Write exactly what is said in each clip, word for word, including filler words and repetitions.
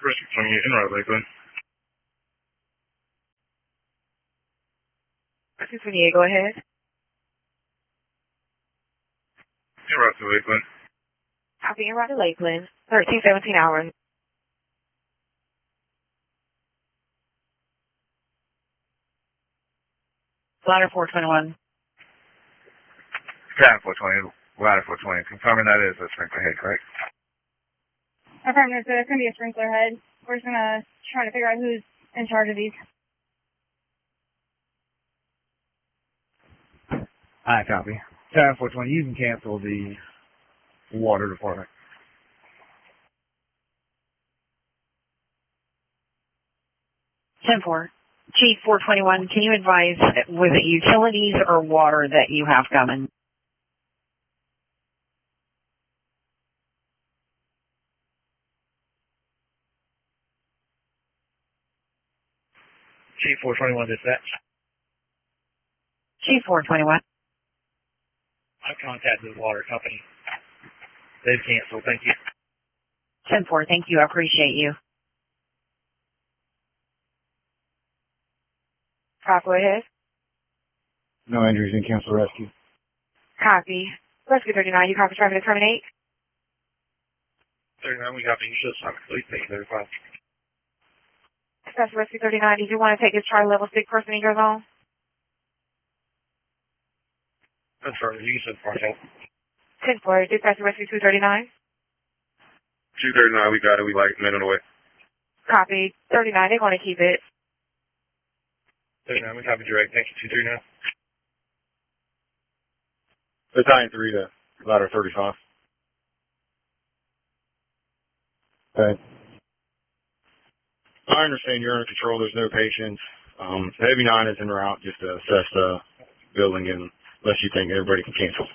Rescue twenty-eight, en route, Lakeland. Rescue twenty-eight, go ahead. En route to Lakeland. Copy, en route to Lakeland. thirteen seventeen hours. Ladder four twenty-one. Ladder four twenty, Ladder four twenty. Confirming that is a sprinkler head, correct? Affirmative, so it's going to be a sprinkler head. We're just going to try to figure out who's in charge of these. Alright, copy. Ladder four twenty, you can cancel the water department. ten four. Chief four twenty-one, can you advise, was it utilities or water that you have coming? Chief four twenty-one dispatch. Chief four twenty-one. I've contacted the water company. They've canceled, thank you. ten four, thank you, I appreciate you. Copy, go ahead. No injuries in cancel rescue. Copy. Rescue thirty-nine, you copy traffic to terminate? thirty-nine, we copy. You should stop complete. Thank you, thirty-five. Dispatch Rescue thirty-nine, did you want to take this charge level six person in your zone? Confirm. You can send partial. ten four, Dispatch Rescue two thirty-nine. two thirty-nine, we got it. We like minute away. Copy. thirty-nine, they're going to keep it. thirty-nine, we copy direct. Thank you, two thirty-nine. Battalion three to ladder thirty-five. Okay. I understand you're under control. There's no patients. Um, the Heavy nine is en route just to assess the building and unless you think everybody can cancel.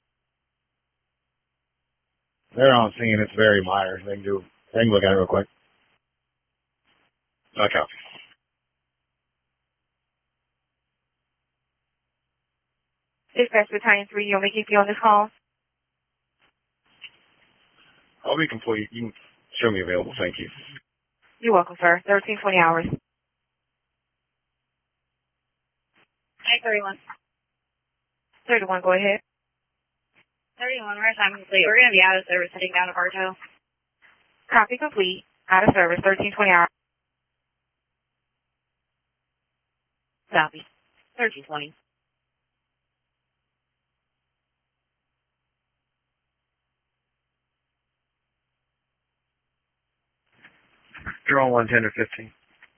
They're on scene. It's very minor. They can do. They can look at it real quick. I copy. Dispatch Battalion three, you want me to keep you on this call? I'll be complete. You can show me available. Thank you. You're welcome, sir. thirteen twenty hours. Hi, thirty-one. thirty-one, go ahead. thirty-one, we're time complete. We're going to be out of service heading down to Bartow. Copy complete. Out of service, thirteen twenty hours. Copy. thirteen twenty. Draw one ten or fifteen.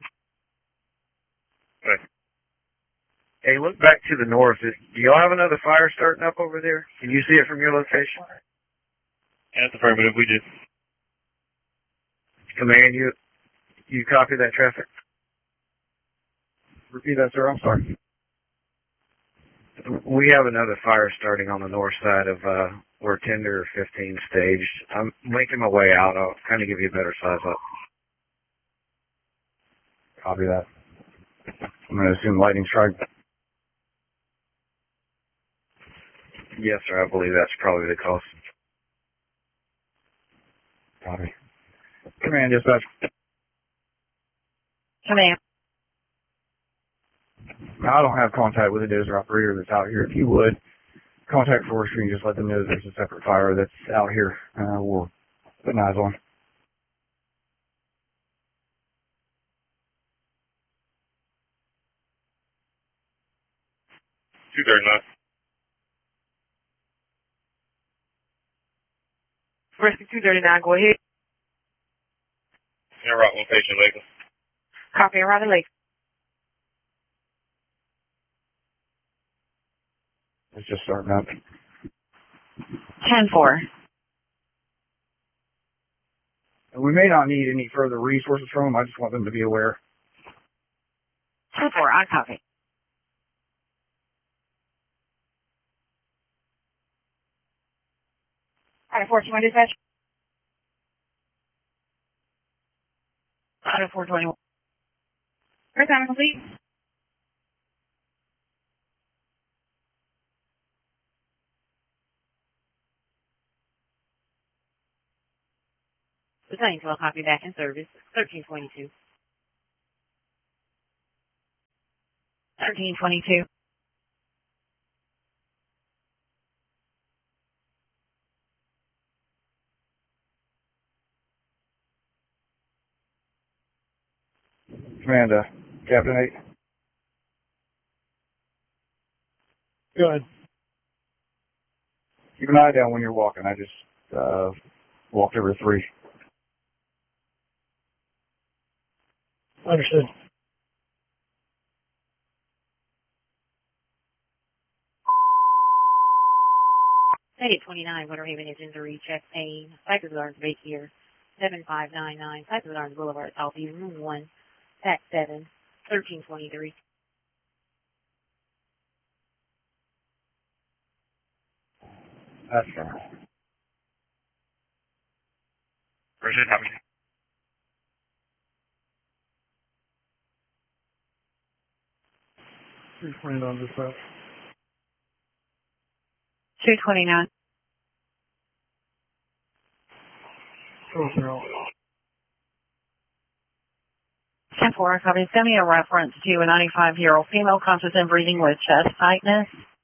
Right. Hey, look back to the north. Do y'all have another fire starting up over there? Can you see it from your location? That's affirmative. We did. Command, you you copy that traffic? Repeat that, sir. I'm sorry. We have another fire starting on the north side of uh, where Tender fifteen staged. I'm making my way out. I'll kind of give you a better size up. Copy that. I'm going to assume lightning strike. Yes, sir. I believe that's probably the cause. Copy. Command, dispatch. Command. I don't have contact with the dozer operator that's out here. If you would, contact forestry and just let them know there's a separate fire that's out here. Uh, we'll put eyes on. two thirty-nine. Rescue two thirty-nine, go ahead. En route, one patient, Lakeland. Copy around the lake. It's just starting up. ten four. And we may not need any further resources from them. I just want them to be aware. ten four, on copy. Out of four twenty-one dispatch. Out of four twenty-one. First time complete. Battalion twelve, copy back in service. thirteen twenty-two. thirteen twenty-two. Command, uh, Captain eight. Go ahead. Keep an eye down when you're walking. I just, uh, walked over three. Understood. eight twenty-nine, Winter Haven engines are recheck pain. Cypress Gardens base here. seven five nine nine, Cypress Gardens Boulevard, Southeast, room one, pack seven, thirteen twenty-three. That's fair. Roger, copy. Who's planned on this stuff? two twenty-nine. Oh, no. ten four, copy. Send me a reference to a ninety-five-year-old female conscious and breathing with chest tightness.